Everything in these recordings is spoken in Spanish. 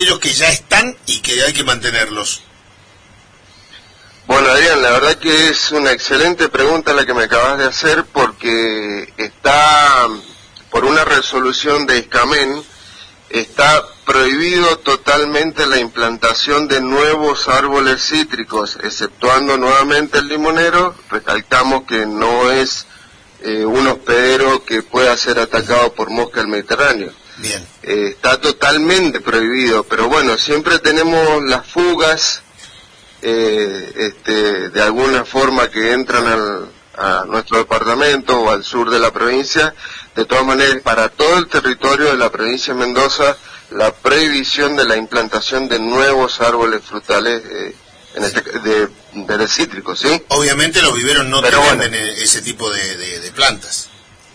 aquellos que ya están y que hay que mantenerlos? Bueno, Adrián, la verdad que es una excelente pregunta la que me acabas de hacer, porque está, por una resolución de ISCAMEN, está prohibido totalmente la implantación de nuevos árboles cítricos, exceptuando nuevamente el limonero. Recalcamos que no es un hospedero que pueda ser atacado por mosca del Mediterráneo. Bien. Está totalmente prohibido, pero bueno, siempre tenemos las fugas, de alguna forma que entran a nuestro departamento o al sur de la provincia. De todas maneras, para todo el territorio de la provincia de Mendoza, la prohibición de la implantación de nuevos árboles frutales de cítricos, ¿sí? Obviamente los viveros no tienen ese tipo de plantas.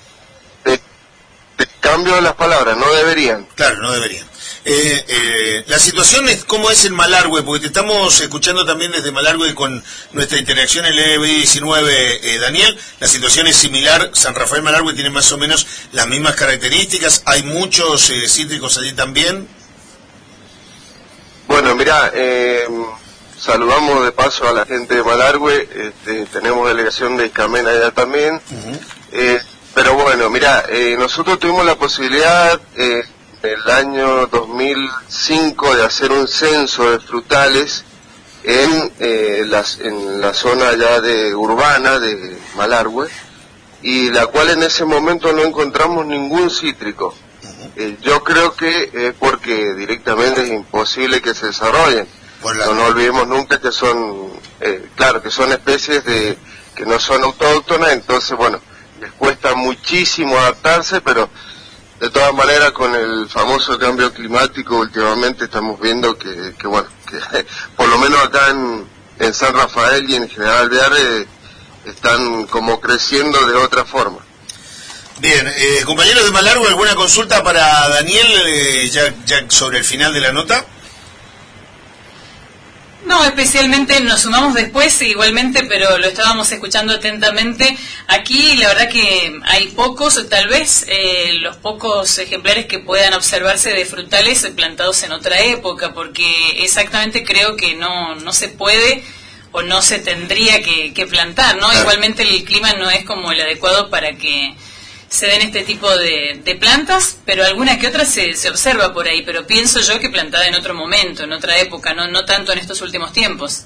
De cambio de las palabras, no deberían. Claro, no deberían. La situación es cómo es en Malargüe, porque te estamos escuchando también desde Malargüe con nuestra interacción en el EB19, Daniel. La situación es similar. San Rafael Malargüe tiene más o menos las mismas características. Hay muchos cítricos allí también. Bueno, mirá, saludamos de paso a la gente de Malargüe. Tenemos delegación de ISCAMEN allá también. Pero bueno, mirá, nosotros tuvimos la posibilidad el año 2005 de hacer un censo de frutales en la zona ya de urbana de Malargüe, y la cual en ese momento no encontramos ningún cítrico. Yo creo que es porque directamente es imposible que se desarrollen. No olvidemos nunca que son, claro, que son especies que no son autóctonas, entonces bueno, les cuesta muchísimo adaptarse, pero de todas maneras, con el famoso cambio climático, últimamente estamos viendo que por lo menos acá en San Rafael y en General Alvear están como creciendo de otra forma. Bien, compañeros de Malargüe, ¿alguna consulta para Daniel ya sobre el final de la nota? No, especialmente nos sumamos después igualmente, pero lo estábamos escuchando atentamente. Aquí la verdad que hay pocos, tal vez los pocos ejemplares que puedan observarse de frutales plantados en otra época, porque exactamente creo que no se puede o no se tendría que plantar, ¿no? Claro. Igualmente el clima no es como el adecuado para que se den este tipo de plantas, pero alguna que otra se observa por ahí, pero pienso yo que plantada en otro momento, en otra época, no tanto en estos últimos tiempos.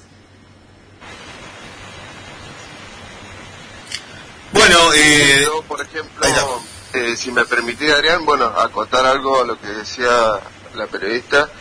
Bueno, yo, por ejemplo, si me permitís, Adrián, bueno, acotar algo a lo que decía la periodista.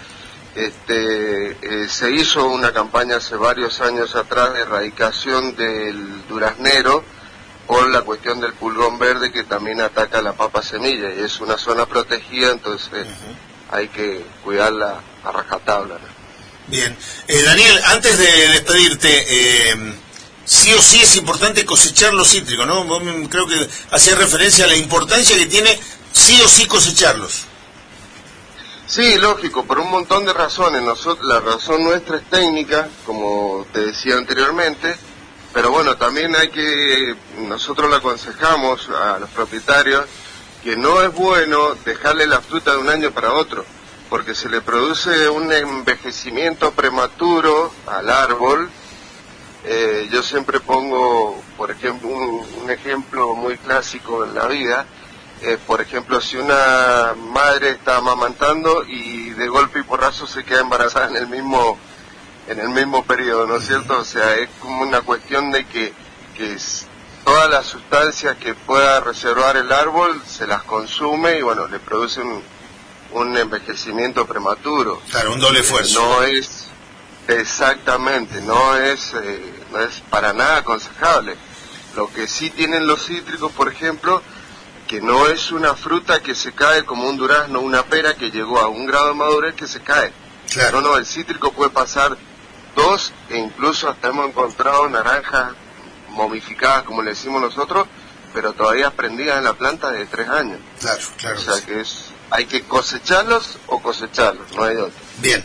Se hizo una campaña hace varios años atrás de erradicación del duraznero por la cuestión del pulgón verde, que también ataca la papa semilla, y es una zona protegida, entonces hay que cuidarla a rajatabla, ¿no? Bien. Daniel, antes de despedirte, sí o sí es importante cosechar los cítricos, ¿no? Vos creo que hacía referencia a la importancia que tiene sí o sí cosecharlos. Sí, lógico, por un montón de razones. La razón nuestra es técnica, como te decía anteriormente, pero bueno, también nosotros le aconsejamos a los propietarios que no es bueno dejarle la fruta de un año para otro, porque se le produce un envejecimiento prematuro al árbol. Yo siempre pongo, por ejemplo, un ejemplo muy clásico en la vida. Por ejemplo, si una madre está amamantando y de golpe y porrazo se queda embarazada en el mismo periodo, ¿no es cierto? O sea, es como una cuestión de que todas las sustancias que pueda reservar el árbol se las consume y bueno, le produce un envejecimiento prematuro. Claro, un doble esfuerzo. No es exactamente, no es para nada aconsejable. Lo que sí tienen los cítricos, por ejemplo, que no es una fruta que se cae como un durazno, una pera que llegó a un grado de madurez que se cae. Claro. No, el cítrico puede pasar 2 e incluso hasta hemos encontrado naranjas momificadas, como le decimos nosotros, pero todavía prendidas en la planta de 3 años. Claro, claro. O sea que hay que cosecharlos o cosecharlos, no hay otro. Bien,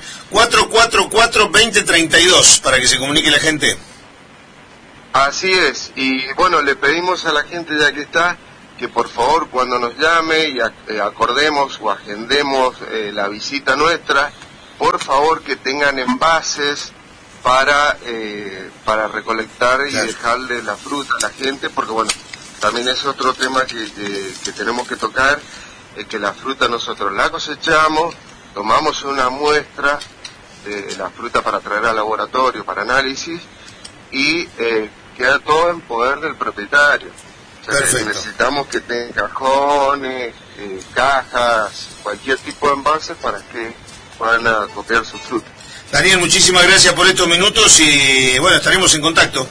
444-2032 para que se comunique la gente. Así es, y bueno, le pedimos a la gente ya que está, que por favor cuando nos llame y acordemos o agendemos la visita nuestra, por favor que tengan envases para recolectar y dejarle la fruta a la gente, porque bueno, también es otro tema que tenemos que tocar, que la fruta nosotros la cosechamos, tomamos una muestra de la fruta para traer al laboratorio para análisis y queda todo en poder del propietario. O sea, que necesitamos que tenga cajones, cajas, cualquier tipo de envases para que puedan acopiar su fruta. Daniel, muchísimas gracias por estos minutos y bueno, estaremos en contacto.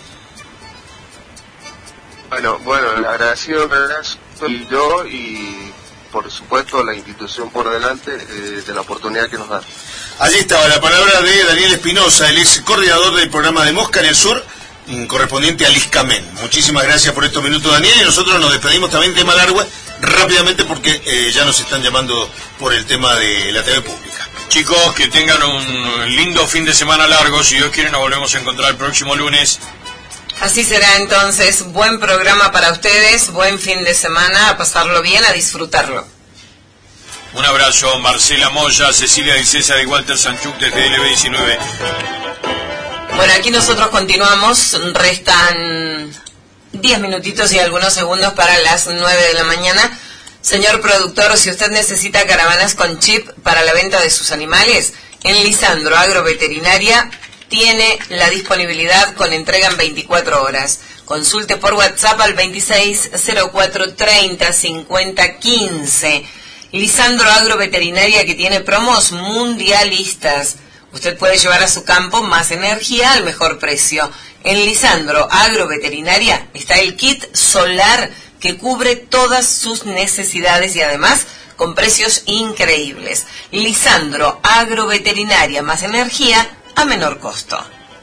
Bueno, el agradecido soy yo y por supuesto la institución por delante de la oportunidad que nos da. Allí estaba la palabra de Daniel Espinosa, el ex coordinador del programa de Mosca en el Sur, correspondiente al ISCAMEN. Muchísimas gracias por estos minutos, Daniel, y nosotros nos despedimos también de Malargüe rápidamente porque ya nos están llamando por el tema de la TV pública. Chicos, que tengan un lindo fin de semana largo. Si Dios quiere, nos volvemos a encontrar el próximo lunes. Así será entonces. Buen programa para ustedes, buen fin de semana, a pasarlo bien, a disfrutarlo. Un abrazo, Marcela Moya, Cecilia y César y Walter Sanchuk desde LB19. Bueno, aquí nosotros continuamos. Restan 10 minutitos y algunos segundos para las 9 de la mañana. Señor productor, si usted necesita caravanas con chip para la venta de sus animales, en Lisandro Agroveterinaria tiene la disponibilidad con entrega en 24 horas. Consulte por WhatsApp al 2604 30 50 15. Lisandro Agroveterinaria, que tiene promos mundialistas. Usted puede llevar a su campo más energía al mejor precio. En Lisandro Agroveterinaria está el kit solar que cubre todas sus necesidades y además con precios increíbles. Lisandro Agroveterinaria, más energía a menor costo.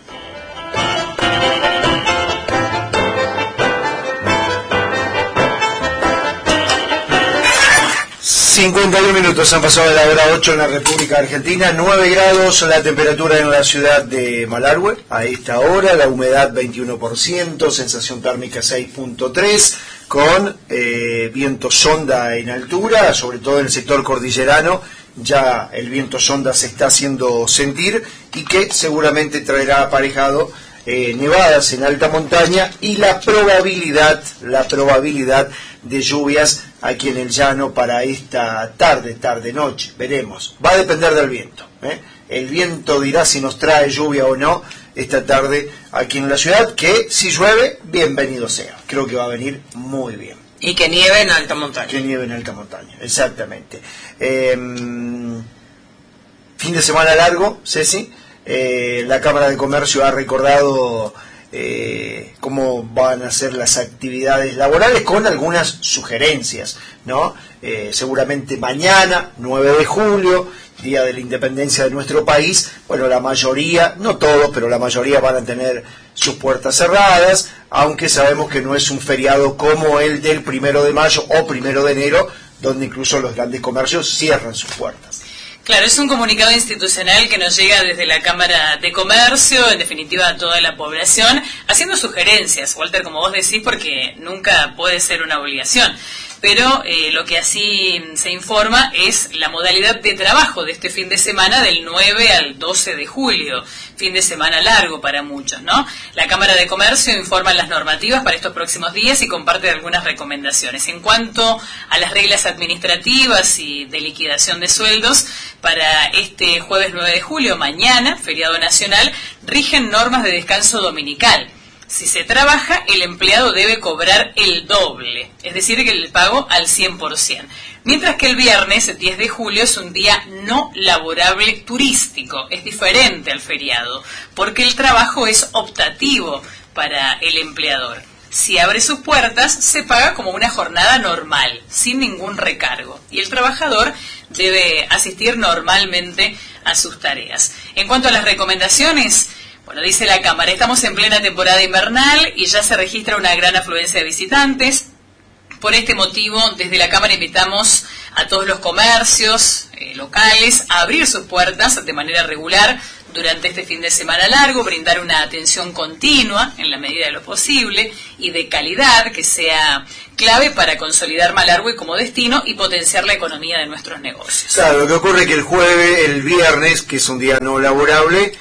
51 minutos han pasado de la hora 8 en la República Argentina, 9 grados la temperatura en la ciudad de Malargüe a esta hora, la humedad 21%, sensación térmica 6.3, con viento sonda en altura, sobre todo en el sector cordillerano. Ya el viento sonda se está haciendo sentir y que seguramente traerá aparejado nevadas en alta montaña y la probabilidad de lluvias aquí en el llano para esta tarde-noche. Veremos. Va a depender del viento. El viento dirá si nos trae lluvia o no esta tarde aquí en la ciudad, que si llueve, bienvenido sea. Creo que va a venir muy bien. Y que nieve en alta montaña. Que nieve en alta montaña, exactamente. Fin de semana largo, Ceci. La Cámara de Comercio ha recordado cómo van a ser las actividades laborales con algunas sugerencias, ¿no? Seguramente mañana, 9 de julio, Día de la Independencia de nuestro país, bueno, la mayoría, no todos, pero la mayoría van a tener sus puertas cerradas, aunque sabemos que no es un feriado como el del 1 de mayo o 1 de enero, donde incluso los grandes comercios cierran sus puertas. Claro, es un comunicado institucional que nos llega desde la Cámara de Comercio, en definitiva a toda la población, haciendo sugerencias, Walter, como vos decís, porque nunca puede ser una obligación. Pero lo que así se informa es la modalidad de trabajo de este fin de semana del 9 al 12 de julio, fin de semana largo para muchos, ¿no? La Cámara de Comercio informa las normativas para estos próximos días y comparte algunas recomendaciones. En cuanto a las reglas administrativas y de liquidación de sueldos, para este jueves 9 de julio, mañana, feriado nacional, rigen normas de descanso dominical. Si se trabaja, el empleado debe cobrar el doble, es decir, que el pago al 100%. Mientras que el viernes, 10 de julio, es un día no laborable turístico, es diferente al feriado, porque el trabajo es optativo para el empleador. Si abre sus puertas, se paga como una jornada normal, sin ningún recargo, y el trabajador debe asistir normalmente a sus tareas. En cuanto a las recomendaciones, bueno, dice la Cámara, estamos en plena temporada invernal y ya se registra una gran afluencia de visitantes. Por este motivo, desde la Cámara invitamos a todos los comercios locales a abrir sus puertas de manera regular durante este fin de semana largo, brindar una atención continua en la medida de lo posible y de calidad que sea clave para consolidar Malargüe como destino y potenciar la economía de nuestros negocios. Claro, lo que ocurre es que el viernes, que es un día no laborable,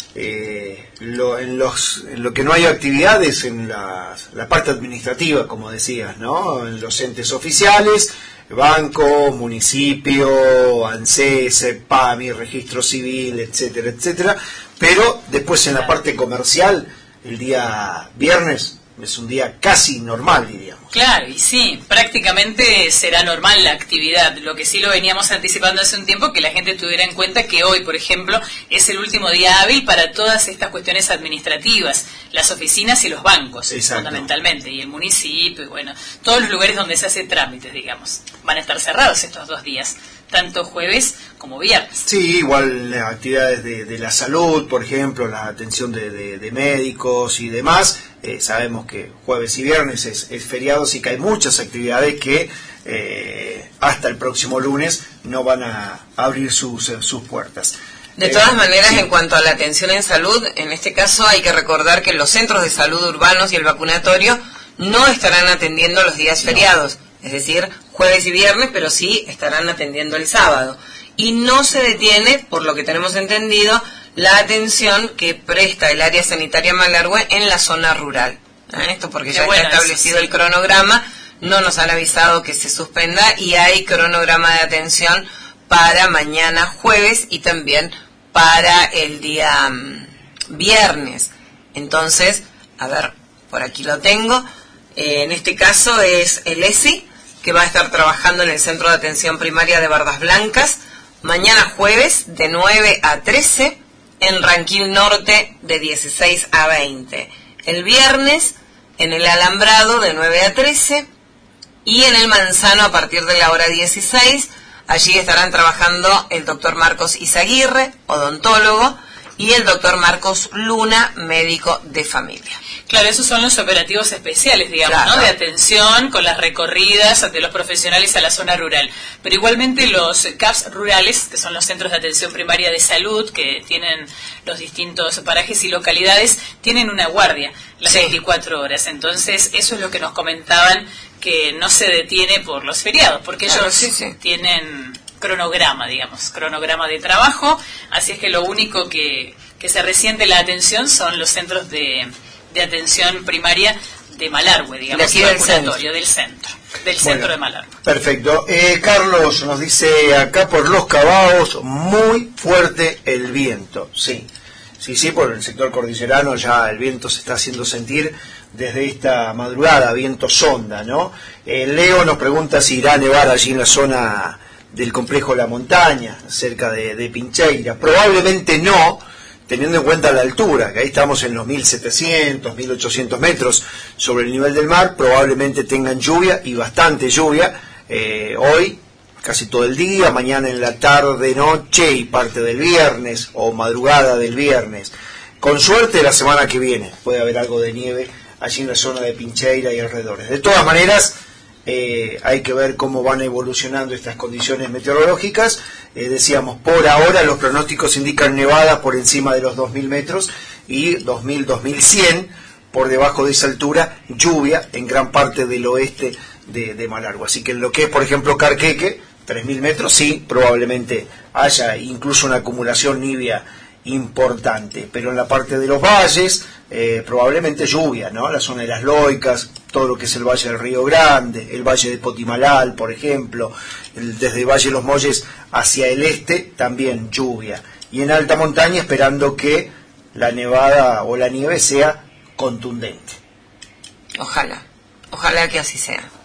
en lo que no hay actividades en la parte administrativa, como decías, ¿no? En los entes oficiales, banco, municipio, ANSES, PAMI, registro civil, etcétera, etcétera, pero después en la parte comercial, el día viernes es un día casi normal, diríamos. Claro, y sí, prácticamente será normal la actividad. Lo que sí lo veníamos anticipando hace un tiempo, que la gente tuviera en cuenta que hoy, por ejemplo, es el último día hábil para todas estas cuestiones administrativas, las oficinas y los bancos, exacto, fundamentalmente, y el municipio, y bueno, todos los lugares donde se hace trámites, digamos, van a estar cerrados estos 2 días, tanto jueves como viernes. Sí, igual las actividades de la salud, por ejemplo, la atención de médicos y demás, sabemos que jueves y viernes es feriado, así que hay muchas actividades que hasta el próximo lunes no van a abrir sus puertas. De todas maneras, sí. En cuanto a la atención en salud, en este caso hay que recordar que los centros de salud urbanos y el vacunatorio no estarán atendiendo los días feriados, es decir, jueves y viernes, pero sí estarán atendiendo el sábado. Y no se detiene, por lo que tenemos entendido, la atención que presta el área sanitaria Malargüe en la zona rural. Esto porque ya está establecido el cronograma, no nos han avisado que se suspenda y hay cronograma de atención para mañana jueves y también para el día viernes. Entonces, a ver, por aquí lo tengo. En este caso es el ESI, que va a estar trabajando en el Centro de Atención Primaria de Bardas Blancas, mañana jueves de 9 a 13, en Ranquil Norte de 16 a 20. El viernes en el Alambrado de 9 a 13 y en el Manzano a partir de la hora 16. Allí estarán trabajando el doctor Marcos Izaguirre, odontólogo, y el doctor Marcos Luna, médico de familia. Claro, esos son los operativos especiales, digamos, claro, ¿no? De atención con las recorridas de los profesionales a la zona rural. Pero igualmente los CAPS rurales, que son los centros de atención primaria de salud, que tienen los distintos parajes y localidades, tienen una guardia las 24 horas. Entonces, eso es lo que nos comentaban, que no se detiene por los feriados, porque ellos tienen cronograma, digamos, cronograma de trabajo, así es que lo único que se resiente la atención son los centros de atención primaria de Malargüe, digamos, del centro de Malargüe. Perfecto. Carlos nos dice acá por Los Cabaos, muy fuerte el viento. Sí, por el sector cordillerano ya el viento se está haciendo sentir desde esta madrugada, viento sonda, ¿no? Leo nos pregunta si irá a nevar allí en la zona del complejo La Montaña, cerca de Pincheira. Probablemente no, teniendo en cuenta la altura, que ahí estamos en los 1700, 1800 metros sobre el nivel del mar. Probablemente tengan lluvia, y bastante lluvia, hoy, casi todo el día, mañana en la tarde, noche y parte del viernes, o madrugada del viernes. Con suerte la semana que viene puede haber algo de nieve allí en la zona de Pincheira y alrededores. De todas maneras, hay que ver cómo van evolucionando estas condiciones meteorológicas. Decíamos, por ahora los pronósticos indican nevadas por encima de los 2000 metros y 2000, 2100 por debajo de esa altura, lluvia en gran parte del oeste de Malargüe. Así que en lo que es, por ejemplo, Carqueque, 3000 metros, sí, probablemente haya incluso una acumulación nibia importante, pero en la parte de los valles probablemente lluvia, ¿no? La zona de las Loicas, todo lo que es el Valle del Río Grande, el Valle de Potimalal, por ejemplo, desde el Valle de los Molles hacia el este, también lluvia. Y en alta montaña esperando que la nevada o la nieve sea contundente. Ojalá que así sea.